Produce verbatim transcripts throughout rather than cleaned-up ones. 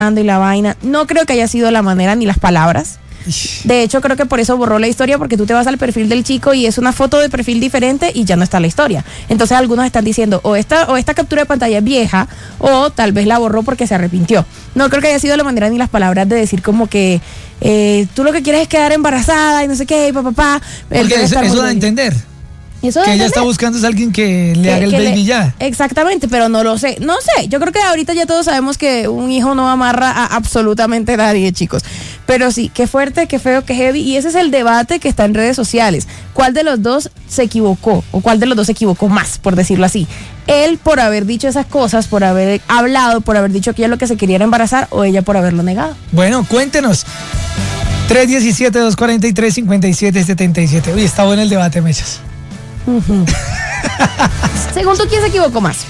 y la vaina. No creo que haya sido la manera ni las palabras. De hecho, creo que por eso borró la historia, porque tú te vas al perfil del chico y es una foto de perfil diferente y ya no está la historia. Entonces algunos están diciendo o esta, o esta captura de pantalla es vieja, o tal vez la borró porque se arrepintió. No creo que haya sido la manera ni las palabras de decir como que eh, tú lo que quieres es quedar embarazada y no sé qué, y papá, papá. Porque eso, eso da a entender. Eso que ella está buscando es alguien que le que, haga el que baby le, ya. Exactamente, pero no lo sé. No sé, yo creo que ahorita ya todos sabemos que un hijo no amarra a absolutamente nadie, chicos. Pero sí, qué fuerte, qué feo, qué heavy. Y ese es el debate que está en redes sociales. ¿Cuál de los dos se equivocó? ¿O cuál de los dos se equivocó más, por decirlo así? Él por haber dicho esas cosas, por haber hablado, por haber dicho que ella lo que se quería era embarazar, o ella por haberlo negado. Bueno, cuéntenos. tres uno siete, dos cuatro tres, cinco siete siete siete. Uy, está bueno el debate, Mechas. Uh-huh. Según tú, ¿quién se equivocó más?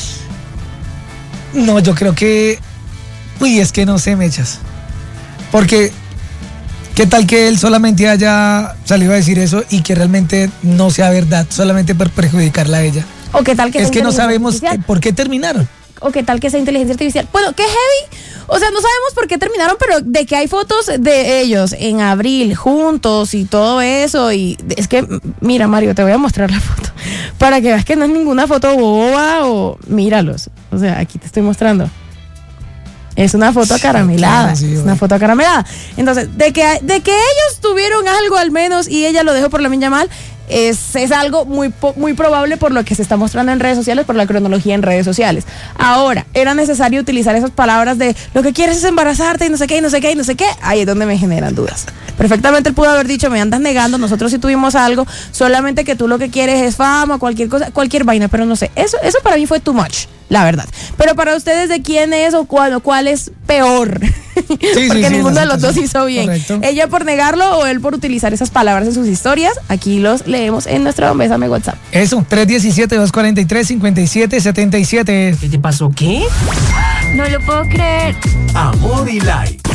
No, yo creo que... Uy, es que no sé, Mechas. Porque, ¿qué tal que él solamente haya salido a decir eso y que realmente no sea verdad, solamente por perjudicarla a ella? ¿O qué tal que es que no sabemos por qué terminaron? ¿O qué tal que sea inteligencia artificial? Bueno, qué heavy. O sea, no sabemos por qué terminaron, pero de que hay fotos de ellos en abril juntos y todo eso. Y es que, mira, Mario, te voy a mostrar la foto para que veas que no es ninguna foto boba o míralos. O sea, aquí te estoy mostrando. Es una foto acaramelada. Sí, claro, sí, es una foto acaramelada. Entonces, de que, de que ellos tuvieron algo al menos y ella lo dejó por Lamine Yamal, es, es algo muy, muy probable por lo que se está mostrando en redes sociales, por la cronología en redes sociales. Ahora, ¿era necesario utilizar esas palabras de lo que quieres es embarazarte y no sé qué, y no sé qué, y no sé qué? Ahí es donde me generan dudas. Perfectamente él pudo haber dicho, me andas negando, nosotros sí tuvimos algo, solamente que tú lo que quieres es fama, cualquier cosa, cualquier vaina, pero no sé, eso, eso para mí fue too much, la verdad. Pero para ustedes, ¿de quién es o cuál, o cuál es peor? Sí, porque sí, ninguno sí, de los dos hizo bien. Correcto. Ella por negarlo o él por utilizar esas palabras en sus historias. Aquí los leemos en nuestra Bésame WhatsApp. Eso, tres uno siete, dos cuatro tres, cinco siete siete siete. ¿Qué te pasó? ¿Qué? No lo puedo creer. Amor y Light.